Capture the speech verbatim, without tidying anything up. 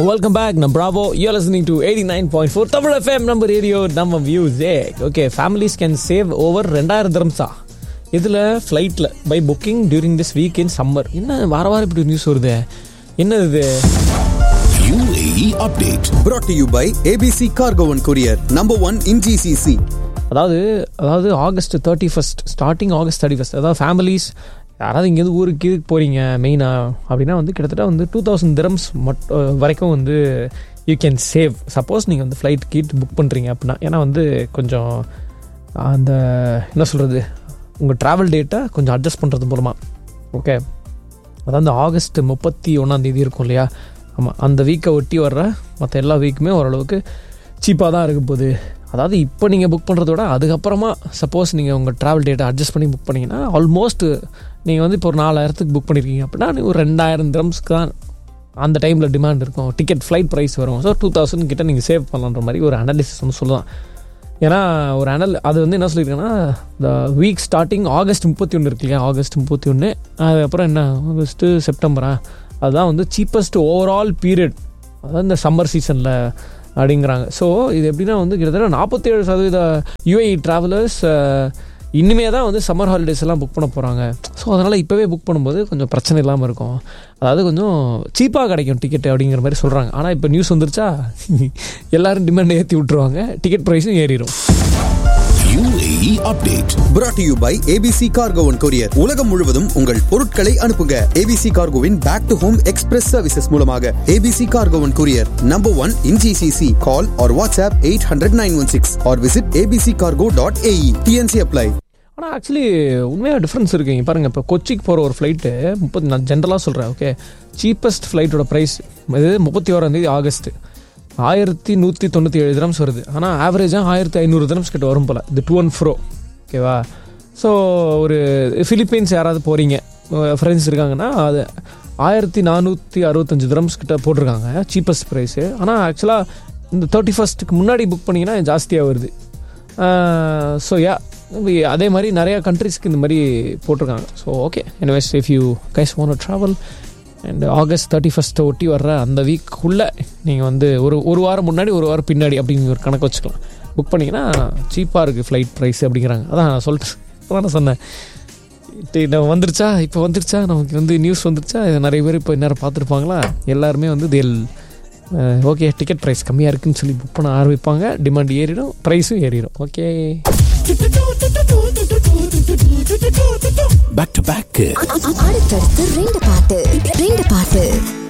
Welcome back, na Bravo. You're listening to eighty-nine point four Tamil F M, number radio, number music. Okay, families can save over ரெண்டாயிரம் dirhams. இதில் ஃப்ளைட்டில் by booking during this week in summer. என்ன வார வாரம் இப்படி news வருது, என்ன இது? U A E update brought to you by A B C Cargo and Courier, number one in G C C. அதாவது அதாவது August thirty first starting August thirty first அதாவது ஃபேமிலிஸ் யாராவது இங்கேருந்து ஊருக்கு இதுக்கு போகிறீங்க மெயினாக அப்படின்னா வந்து கிட்டத்தட்ட வந்து டூ தௌசண்ட் திரம்ஸ் மட்டும் வரைக்கும் வந்து யூ கேன் சேவ். சப்போஸ் நீங்கள் வந்து ஃப்ளைட் கீட் புக் பண்ணுறீங்க அப்படின்னா, ஏன்னா வந்து கொஞ்சம் அந்த என்ன சொல்கிறது, உங்கள் ட்ராவல் டேட்டை கொஞ்சம் அட்ஜஸ்ட் பண்ணுறது மூலமாக. ஓகே, அதாவது ஆகஸ்ட் முப்பத்தி ஒன்றாந்தேதி இருக்கும் இல்லையா, ஆமாம், அந்த வீக்கை ஒட்டி வர்ற மற்ற எல்லா வீக்குமே ஓரளவுக்கு சீப்பாக தான் இருக்க போகுது. அதாவது இப்போ நீங்கள் புக் பண்ணுறத விட அதுக்கப்புறமா சப்போஸ் நீங்கள் உங்கள் ட்ராவல் டேட்டை அட்ஜஸ்ட் பண்ணி புக் பண்ணிங்கன்னா ஆல்மோஸ்ட் நீங்கள் வந்து இப்போ ஒரு நாலாயிரத்துக்கு புக் பண்ணியிருக்கீங்க அப்படின்னா ஒரு ரெண்டாயிரம் திரம்ஸ்க்கு தான் அந்த டைமில் டிமாண்ட் இருக்கும், டிக்கெட் ஃப்ளைட் ப்ரைஸ் வரும். ஸோ டூ தௌசண்ட் கிட்ட நீங்கள் சேவ் பண்ணலான்ற மாதிரி ஒரு அனாலிசிஸ் வந்து சொல்லலாம். ஏன்னா ஒரு அனல் அது வந்து என்ன சொல்லியிருக்கேன்னா, இந்த வீக் ஸ்டார்டிங் ஆகஸ்ட் முப்பத்தி ஒன்று இருக்கு இல்லையா, ஆகஸ்ட் முப்பத்தி ஒன்று அதுக்கப்புறம் என்ன ஆகஸ்ட்டு செப்டம்பரா, அதுதான் வந்து சீப்பஸ்ட் ஓவரால் பீரியட், அதாவது இந்த சம்மர் சீசனில் அப்படிங்கிறாங்க. ஸோ இது எப்படின்னா வந்து கிட்டத்தட்ட நாற்பத்தேழு சதவீத யூஏஇ ட்ராவலர்ஸ் இனிமே தான் வந்து சம்மர் ஹாலிடேஸ் எல்லாம் புக் பண்ண போகிறாங்க. ஸோ அதனால் இப்போவே புக் பண்ணும்போது கொஞ்சம் பிரச்சனை இல்லாமல் இருக்கும், அதாவது கொஞ்சம் சீப்பாக கிடைக்கும் டிக்கெட் அப்படிங்கிற மாதிரி சொல்கிறாங்க. ஆனால் இப்போ நியூஸ் வந்துருச்சா எல்லோரும் டிமாண்ட் ஏற்றி விட்ருவாங்க, டிக்கெட் ப்ரைஸும் ஏறிடும். U A E update brought to you by A B C Cargo and Courier. உலகம் முழுவதும் உங்கள் பொருட்களை அனுப்புங்க A B C Cargoவின் back to home express services மூலமாக. A B C Cargo and Courier, number one in G C C. Call or WhatsApp eight hundred nine one six or visit a b c cargo dot a e. T N C apply. ஆனால் actually உண்மையாக difference இருக்குங்க பாருங்கள். இப்போ கொச்சிக்கு போகிற ஒரு flight முப்பத்தி நான் ஜென்ரலாக சொல்கிறேன், ஓகே, சீப்பஸ்ட் ஃப்ளைட்டோட ப்ரைஸ் இது முப்பத்தி ஓராந்தேதி ஆகஸ்ட் ஆயிரத்தி நூற்றி தொண்ணூற்றி ஏழு திரம்ஸ் வருது. ஆனால் ஆவரேஜாக ஆயிரத்தி ஐநூறு திரம்ஸ் கிட்ட வரும் போல் இது டூ அண்ட் ஃப்ரோ. ஓகேவா? ஸோ ஒரு ஃபிலிப்பீன்ஸ் யாராவது போகிறீங்க, ஃப்ரெண்ட்ஸ் இருக்காங்கன்னா, அது ஆயிரத்தி நானூற்றி அறுபத்தஞ்சு திரம்ஸ் கிட்ட போட்டிருக்காங்க சீப்பஸ்ட் ப்ரைஸு. ஆனால் ஆக்சுவலாக இந்த தேர்ட்டி ஃபஸ்ட்டுக்கு முன்னாடி புக் பண்ணிங்கன்னா ஜாஸ்தியாக வருது. ஸோ யா அதே மாதிரி நிறையா கண்ட்ரிஸ்க்கு இந்த மாதிரி போட்டிருக்காங்க. So okay, anyways if you guys want to travel and August thirty ஃபஸ்ட்டை ஒட்டி வர்ற அந்த வீக்குள்ளே நீங்கள் வந்து ஒரு ஒரு வாரம் முன்னாடி ஒரு வாரம் பின்னாடி அப்படிங்கிற ஒரு கணக்கு வச்சுக்கலாம், புக் பண்ணிங்கன்னா சீப்பாக இருக்குது ஃப்ளைட் ப்ரைஸ் அப்படிங்கிறாங்க. அதான் நான் சொல்லிட்டு இப்போ தான் சொன்னேன், நம்ம வந்துருச்சா இப்போ வந்துருச்சா நமக்கு வந்து நியூஸ் வந்துருச்சா, இதை நிறைய பேர் இப்போ நேரம் பார்த்துருப்பாங்களா, எல்லாருமே வந்து தேல் ஓகே டிக்கெட் ப்ரைஸ் கம்மியாக இருக்குன்னு சொல்லி புக் பண்ண ஆரம்பிப்பாங்க, டிமாண்ட் ஏறிடும், ப்ரைஸும் ஏறிடும். ஓகே, பேக் டு பேக் அடுத்தடுத்து ரெண்டு பாட்டு ரெண்டு பாட்டு